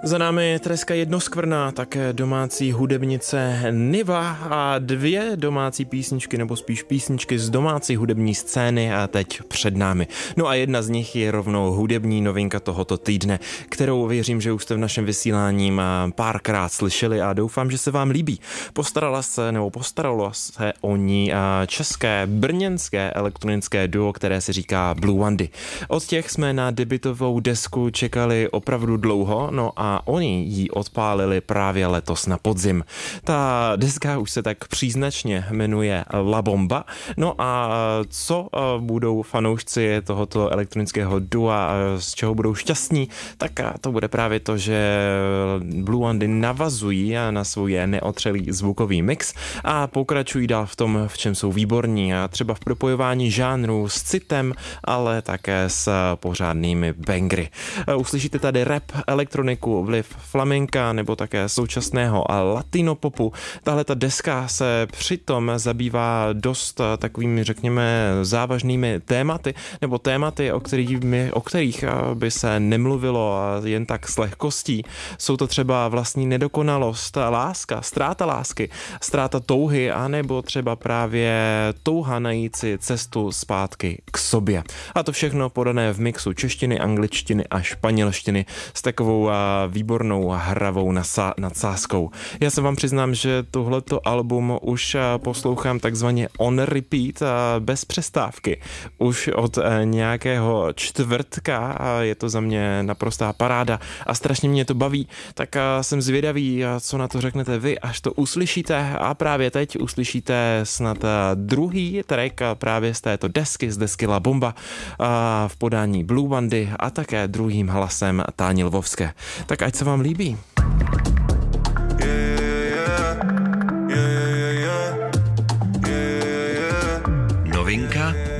Za námi treska jednoskvrná, také domácí hudebnice Niva a 2 domácí písničky, nebo spíš písničky z domácí hudební scény a teď před námi. No a jedna z nich je rovnou hudební novinka tohoto týdne, kterou věřím, že už jste v našem vysílání párkrát slyšeli a doufám, že se vám líbí. Postaralo se o ní české brněnské elektronické duo, které se říká Blue Wandy. Od těch jsme na debutovou desku čekali opravdu dlouho, no a oni ji odpálili právě letos na podzim. Ta deska už se tak příznačně jmenuje La Bomba. No a co budou fanoušci tohoto elektronického dua, z čeho budou šťastní, tak to bude právě to, že Blue Wandy navazují na svůj neotřelý zvukový mix a pokračují dál v tom, v čem jsou výborní, a třeba v propojování žánrů s citem, ale také s pořádnými bangry. Uslyšíte tady rap, elektroniku, vliv flamenka nebo také současného a latinopopu. Tahle ta deska se přitom zabývá dost takovými, řekněme, závažnými tématy, nebo tématy, o kterých by se nemluvilo jen tak s lehkostí. Jsou to třeba vlastní nedokonalost, láska, ztráta lásky, ztráta touhy, anebo třeba právě touha najít si cestu zpátky k sobě. A to všechno podané v mixu češtiny, angličtiny a španělštiny s takovou výbornou hravou nadsázkou. Já se vám přiznám, že tohleto album už poslouchám takzvaně on repeat bez přestávky. Už od nějakého čtvrtka je to za mě naprostá paráda a strašně mě to baví, tak jsem zvědavý, co na to řeknete vy, až to uslyšíte, a právě teď uslyšíte snad druhý track právě z této desky, z desky La Bomba v podání Blue Wandy a také druhým hlasem Táni Lvovské. Tak ať se vám líbí. Novinka